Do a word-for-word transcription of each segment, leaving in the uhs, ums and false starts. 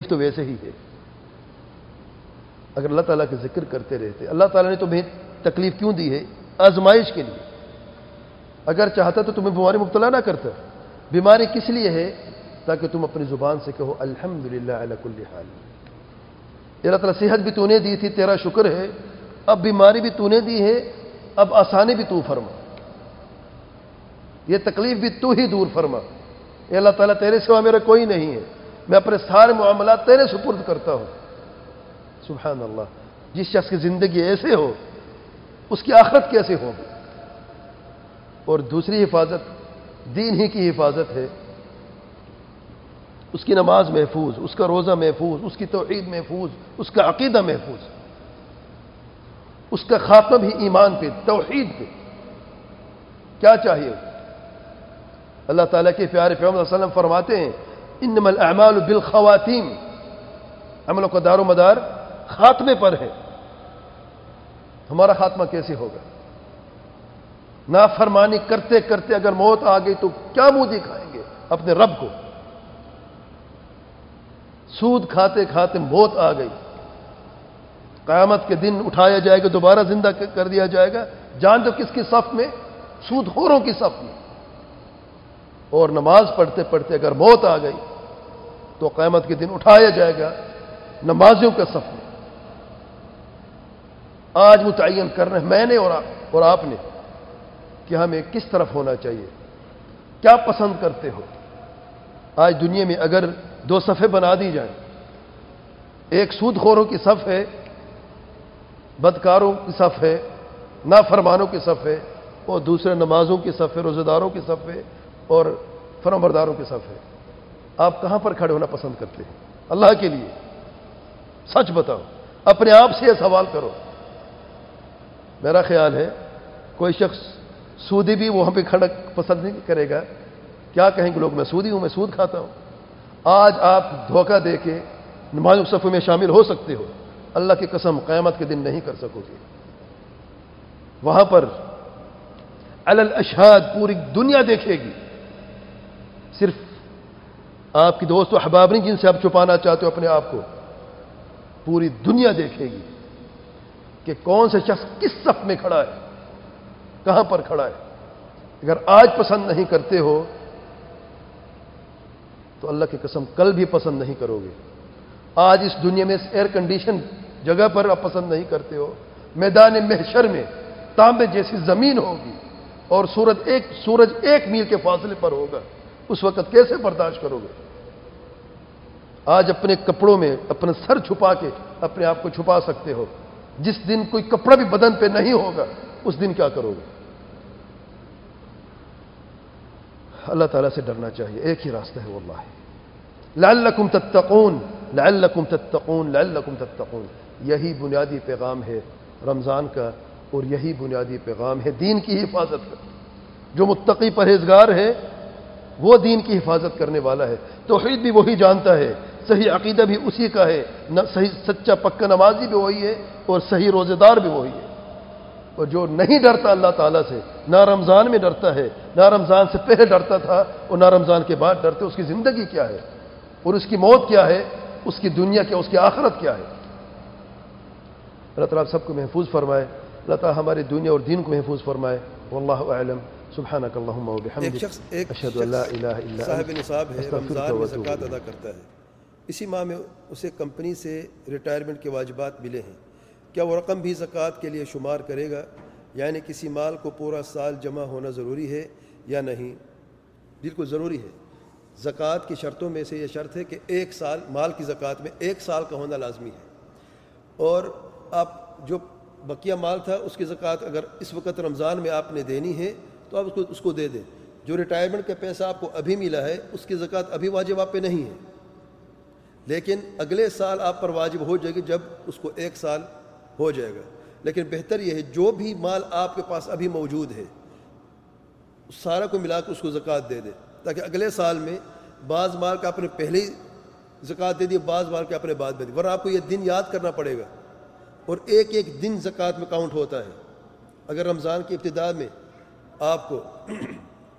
تو ویسے ہی ہے. اگر اللہ تعالیٰ کا ذکر کرتے رہتے. اللہ تعالیٰ نے تمہیں تکلیف کیوں دی ہے؟ آزمائش کے لیے. اگر چاہتا تو تمہیں بیماری مبتلا نہ کرتا. بیماری کس لیے ہے؟ تاکہ تم اپنی زبان سے کہو الحمدللہ علی کل حال. اللہ تعالیٰ صحت بھی تو نے دی تھی، تیرا شکر ہے. اب بیماری بھی تو نے دی ہے، اب آسانی بھی تو فرما. یہ تکلیف بھی تو ہی دور فرما. اے اللہ تعالیٰ تیرے سوا میرا کوئی نہیں ہے، میں اپنے سارے معاملات تیرے سپرد کرتا ہوں. سبحان اللہ. جس شخص کی زندگی ایسے ہو اس کی آخرت کیسے ہوگی؟ اور دوسری حفاظت دین ہی کی حفاظت ہے. اس کی نماز محفوظ، اس کا روزہ محفوظ، اس کی توحید محفوظ، اس کا عقیدہ محفوظ، اس کا خاتمہ بھی ایمان پہ، توحید پہ. کیا چاہیے؟ اللہ تعالیٰ کے پیارے پیغمبر صلی اللہ علیہ وسلم فرماتے ہیں انما الاعمال بالخواتیم. عملوں کا دار و مدار خاتمے پر ہے. ہمارا خاتمہ کیسے ہوگا؟ نافرمانی کرتے کرتے اگر موت آ گئی تو کیا منہ دکھائیں گے اپنے رب کو؟ سود کھاتے کھاتے موت آ گئی، قیامت کے دن اٹھایا جائے گا، دوبارہ زندہ کر دیا جائے گا. جان دو کس کی صف میں؟ سود خوروں کی صف میں. اور نماز پڑھتے پڑھتے اگر موت آ گئی تو قیامت کے دن اٹھایا جائے گا نمازیوں کے صف میں. آج متعین کرنا ہے میں نے اور آپ, اور آپ نے کہ ہمیں کس طرف ہونا چاہیے، کیا پسند کرتے ہو. آج دنیا میں اگر دو صفیں بنا دی جائیں، ایک سود خوروں کی صف ہے، بدکاروں کی صف ہے، نافرمانوں کی صف ہے، اور دوسرے نمازوں کی صف ہے، روزہ داروں کی صف ہے، اور فرمانبرداروں کی صف ہے. آپ کہاں پر کھڑے ہونا پسند کرتے ہیں؟ اللہ کے لیے سچ بتاؤ، اپنے آپ سے یہ سوال کرو. میرا خیال ہے کوئی شخص سودی بھی وہاں پہ کھڑا پسند نہیں کرے گا. کیا کہیں گے لوگ؟ میں سودی ہوں، میں سود کھاتا ہوں. آج آپ دھوکہ دے کے نمازوں صف میں شامل ہو سکتے ہو، اللہ کی قسم قیامت کے دن نہیں کر سکو گے. وہاں پر علی الاشہاد پوری دنیا دیکھے گی. صرف آپ کی دوست و احباب نہیں جن سے آپ چھپانا چاہتے ہو اپنے آپ کو، پوری دنیا دیکھے گی کہ کون سے شخص کس صف میں کھڑا ہے، کہاں پر کھڑا ہے. اگر آج پسند نہیں کرتے ہو تو اللہ کی قسم کل بھی پسند نہیں کرو گے. آج اس دنیا میں اس ایئر کنڈیشن جگہ پر آپ پسند نہیں کرتے ہو، میدان محشر میں تانبے جیسی زمین ہوگی اور سورج ایک سورج ایک میل کے فاصلے پر ہوگا. اس وقت کیسے برداشت کرو گے؟ آج اپنے کپڑوں میں اپنا سر چھپا کے اپنے آپ کو چھپا سکتے ہو. جس دن کوئی کپڑا بھی بدن پہ نہیں ہوگا اس دن کیا کرو گے؟ اللہ تعالیٰ سے ڈرنا چاہیے. ایک ہی راستہ ہے واللہ، لعلکم تتقون لعلکم تتقون لعلکم تتقون. یہی بنیادی پیغام ہے رمضان کا، اور یہی بنیادی پیغام ہے دین کی حفاظت کا. جو متقی پرہیزگار ہے وہ دین کی حفاظت کرنے والا ہے. توحید بھی وہی جانتا ہے، صحیح عقیدہ بھی اسی کا ہے، صحیح سچا پکا نمازی بھی وہی ہے، اور صحیح روزے دار بھی وہی ہے. اور جو نہیں ڈرتا اللہ تعالیٰ سے، نہ رمضان میں ڈرتا ہے، نہ رمضان سے پہلے ڈرتا تھا اور نہ رمضان کے بعد ڈرتے، اس کی زندگی کیا ہے اور اس کی موت کیا ہے، اس کی دنیا کیا، اس کی آخرت کیا ہے. اللہ تعالیٰ سب کو محفوظ فرمائے. اللہ تعالیٰ ہماری دنیا اور دین کو محفوظ فرمائے. واللہ اعلم. سبحانک اللہم و بحمدک. ایک شخص ایک اشہد ان لا الہ الا صاحب انت نصاب ہے، استغفرک رمضان میں واتوب زکوٰۃ الیک. ادا کرتا ہے. اسی ماہ میں اسے کمپنی سے ریٹائرمنٹ کے واجبات ملے ہیں. کیا وہ رقم بھی زکوٰۃ کے لیے شمار کرے گا؟ یعنی کسی مال کو پورا سال جمع ہونا ضروری ہے یا نہیں؟ بالکل ضروری ہے. زکوٰۃ کی شرطوں میں سے یہ شرط ہے کہ ایک سال مال کی زکوٰۃ میں ایک سال کا ہونا لازمی ہے. اور آپ جو بقیہ مال تھا اس کی زکوٰۃ اگر اس وقت رمضان میں آپ نے دینی ہے تو آپ اس کو اس کو دے دیں. جو ریٹائرمنٹ کا پیسہ آپ کو ابھی ملا ہے اس کی زکوٰۃ ابھی واجب آپ پہ نہیں ہے، لیکن اگلے سال آپ پر واجب ہو جائے گی جب اس کو ایک سال ہو جائے گا. لیکن بہتر یہ ہے جو بھی مال آپ کے پاس ابھی موجود ہے سارا کو ملا کے اس کو زکوٰۃ دے دے، تاکہ اگلے سال میں بعض مال کا آپ نے پہلے ہی زکوٰۃ دے دی، بعض مال کا آپ نے بعد میں دی، ورنہ آپ کو یہ دن یاد کرنا پڑے گا. اور ایک ایک دن زکوٰۃ میں کاؤنٹ ہوتا ہے. اگر رمضان کی ابتدا میں آپ کو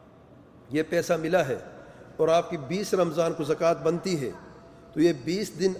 یہ پیسہ ملا ہے اور آپ کی بیس رمضان کو زکوٰۃ بنتی ہے تو یہ بیس دن